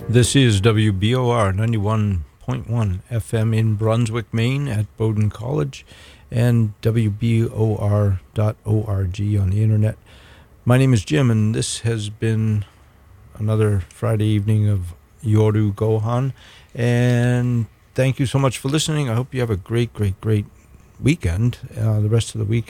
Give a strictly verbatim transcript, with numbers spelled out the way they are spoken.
This is W B O R ninety-one point one F M in Brunswick, Maine at Bowdoin College, and W B O R dot org on the internet. My name is Jim, and this has been another Friday evening of Yoru Gohan. And thank you so much for listening. I hope you have a great, great, great weekend, uh, the rest of the week.